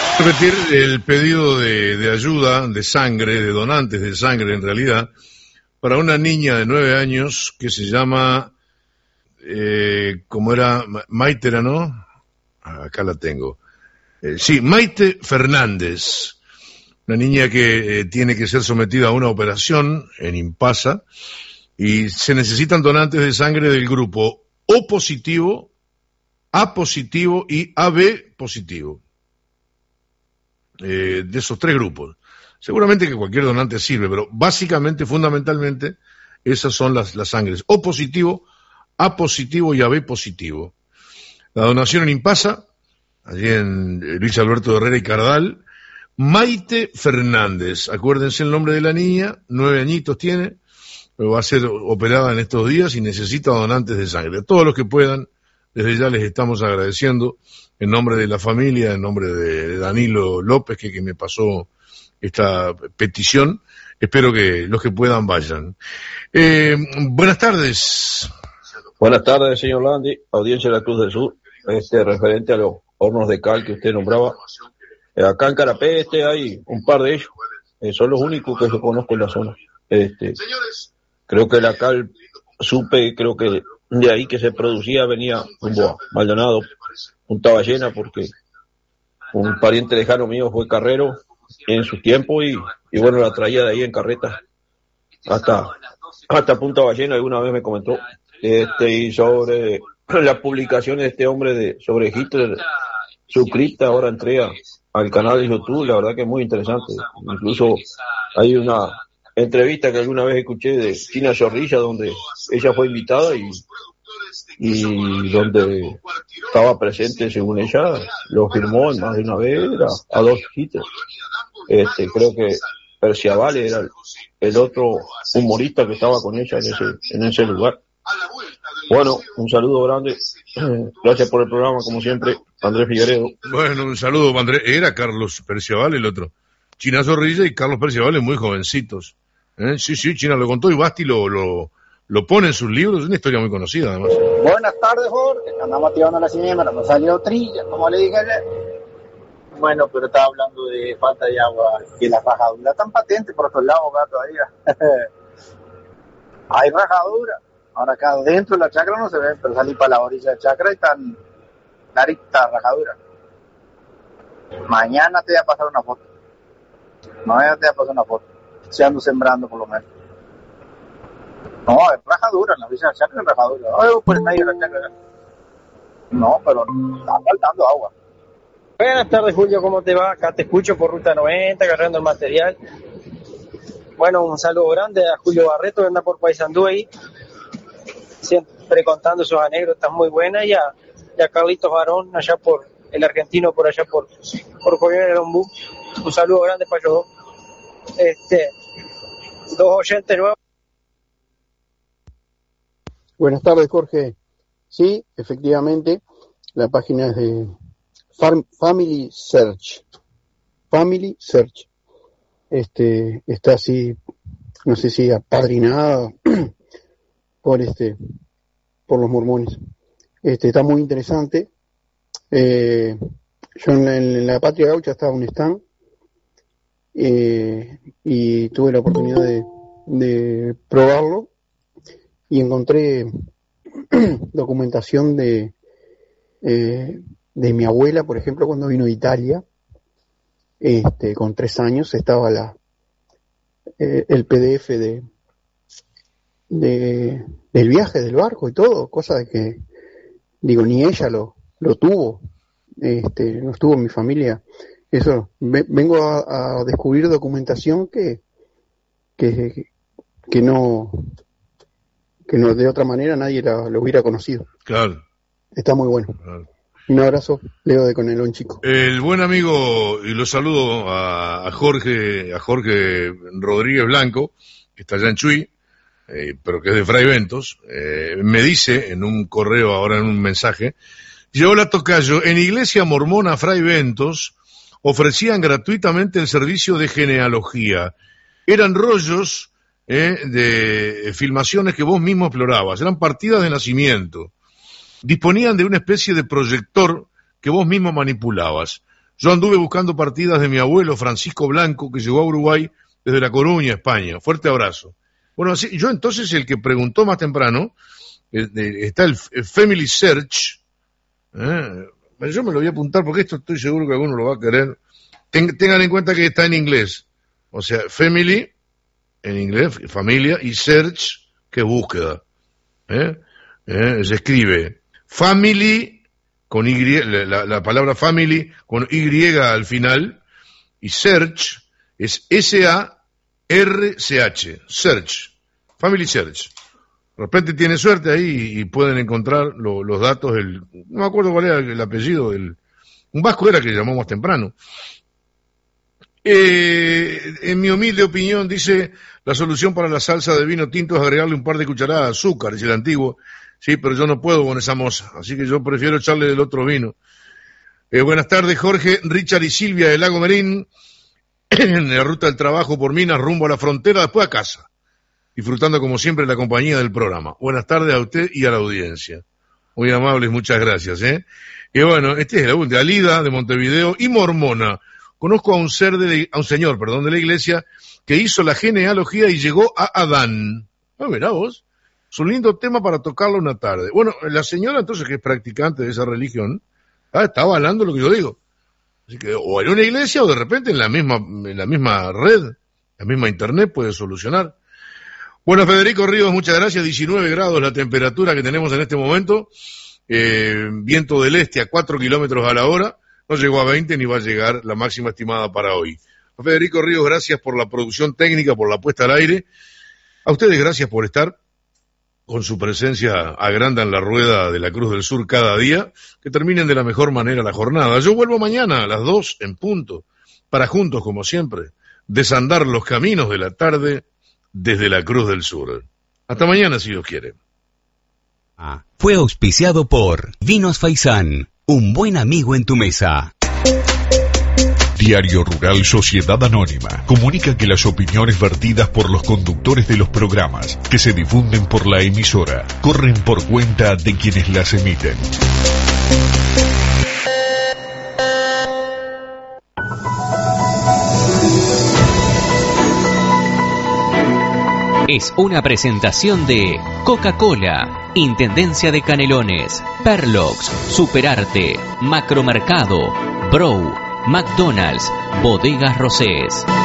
Repetir el pedido de ayuda, de sangre, de donantes de sangre en realidad, para una niña de 9 años que se llama, ¿cómo era? Maite era, ¿no? Acá la tengo. Sí, Maite Fernández, una niña que tiene que ser sometida a una operación en Impasa y se necesitan donantes de sangre del grupo O positivo, A positivo y AB positivo. De esos 3 grupos. Seguramente que cualquier donante sirve, pero básicamente, fundamentalmente, esas son las sangres O positivo, A positivo y AB positivo. La donación en Impasa, allí en Luis Alberto Herrera y Cardal. Maite Fernández, acuérdense el nombre de la niña, 9 añitos tiene, pero va a ser operada en estos días y necesita donantes de sangre. A todos los que puedan, desde ya les estamos agradeciendo en nombre de la familia, en nombre de Danilo López, que me pasó esta petición. Espero que los que puedan vayan. Buenas tardes. Buenas tardes, señor Landi, audiencia de la Cruz del Sur, referente a los hornos de cal que usted nombraba. Acá en Carapé hay un par de ellos, son los únicos que yo conozco en la zona. Creo que la cal, creo que de ahí que se producía venía rumbo a Maldonado, Punta Ballena, porque un pariente lejano mío fue carrero en su tiempo y bueno, la traía de ahí en carreta hasta Punta Ballena. Alguna vez me comentó y sobre la publicación de este hombre sobre Hitler, su cripta. Ahora entré al canal de YouTube, la verdad que es muy interesante. Incluso hay una entrevista que alguna vez escuché de China Zorrilla, donde ella fue invitada y donde estaba presente, según ella, lo firmó más de una vez a Adolf Hitler. Creo que Perciavale era el otro humorista que estaba con ella en ese lugar. Bueno, un saludo grande. Gracias por el programa, como siempre, Andrés Figueredo. Bueno, un saludo, Andrés. Era Carlos Perciavale el otro. China Zorrilla y Carlos Perciavale muy jovencitos. Sí, China lo contó y Basti lo pone en sus libros. Es una historia muy conocida, además. Buenas tardes, Jorge. Andamos tirando la cinémara, nos salió trilla, como le dije ayer. Bueno, pero estaba hablando de falta de agua, que las rajaduras están patentes por otros lados, acá todavía. Hay rajaduras. Ahora acá dentro de la chacra no se ven, pero salí para la orilla de la chacra y están claritas rajaduras. Mañana te voy a pasar una foto. Se ando sembrando por lo menos. No, es rajadura, en la orilla de la chacra es rajadura. Por el medio de la chacra. No, pero está faltando agua. Buenas tardes, Julio, ¿cómo te va? Acá te escucho por Ruta 90, agarrando el material. Bueno, un saludo grande a Julio Barreto, que anda por Paysandú ahí, siempre contando sus anécdotas muy buenas, y a Carlitos Barón, allá por el argentino, por allá por Coronel de Lombú. Un saludo grande para ellos dos. 2 oyentes nuevos. Buenas tardes, Jorge. Sí, efectivamente, la página es de Family Search. Está así, no sé si apadrinada por los mormones. Está muy interesante. Yo en la Patria Gaucha estaba un stand y tuve la oportunidad de probarlo y encontré documentación de mi abuela, por ejemplo, cuando vino de Italia, con 3 años, estaba el PDF del viaje del barco y todo, cosa de que, digo, ni ella lo tuvo, no estuvo en mi familia. Eso, vengo a descubrir documentación que no de otra manera nadie lo hubiera conocido. Claro. Está muy bueno. Claro. Un abrazo, Leo de Conelón, chico. El buen amigo, y lo saludo a Jorge Rodríguez Blanco, que está allá en Chuy, pero que es de Fray Ventos, me dice en un correo, ahora en un mensaje, hola tocayo, en Iglesia Mormona Fray Ventos ofrecían gratuitamente el servicio de genealogía. Eran rollos de filmaciones que vos mismo explorabas, eran partidas de nacimiento. Disponían de una especie de proyector que vos mismo manipulabas. Yo anduve buscando partidas de mi abuelo Francisco Blanco, que llegó a Uruguay desde La Coruña, España. Fuerte abrazo. Bueno, así, yo entonces, el que preguntó más temprano, está el Family Search. Yo me lo voy a apuntar porque esto estoy seguro que alguno lo va a querer. Tengan en cuenta que está en inglés. O sea, Family, en inglés, familia, y Search, que es búsqueda. Se escribe Family, con Y, la palabra Family, con Y al final, y Search es S-A-R-C-H, Search, Family Search. De repente tiene suerte ahí y pueden encontrar los datos, no me acuerdo cuál era el apellido, un vasco era que llamó más temprano. En mi humilde opinión, dice, la solución para la salsa de vino tinto es agregarle un par de cucharadas de azúcar, dice el antiguo. Sí, pero yo no puedo con esa moza, así que yo prefiero echarle del otro vino. Buenas tardes, Jorge, Richard y Silvia de Lago Merín, en la ruta del trabajo por Minas, rumbo a la frontera, después a casa, disfrutando como siempre la compañía del programa. Buenas tardes a usted y a la audiencia. Muy amables, muchas gracias. Y bueno, este es el de Alida, de Montevideo, y Mormona. Conozco a un señor de la iglesia, que hizo la genealogía y llegó a Adán. Mirá vos. Es un lindo tema para tocarlo una tarde. Bueno, la señora entonces, que es practicante de esa religión, está avalando lo que yo digo. Así que o en una iglesia o de repente en la misma red, la misma internet puede solucionar. Bueno, Federico Ríos, muchas gracias. 19 grados la temperatura que tenemos en este momento. Viento del este a 4 kilómetros a la hora. No llegó a 20 ni va a llegar la máxima estimada para hoy. Federico Ríos, gracias por la producción técnica, por la puesta al aire. A ustedes gracias por estar. Con su presencia agrandan la rueda de la Cruz del Sur cada día, que terminen de la mejor manera la jornada. Yo vuelvo mañana a las 2 en punto, para juntos, como siempre, desandar los caminos de la tarde desde la Cruz del Sur. Hasta mañana, si Dios quiere. Fue auspiciado por Vinos Faisán, un buen amigo en tu mesa. Diario Rural Sociedad Anónima comunica que las opiniones vertidas por los conductores de los programas que se difunden por la emisora corren por cuenta de quienes las emiten. Es una presentación de Coca-Cola, Intendencia de Canelones, Perlox, Superarte, Macromercado, Brow, McDonald's, Bodegas Rosés.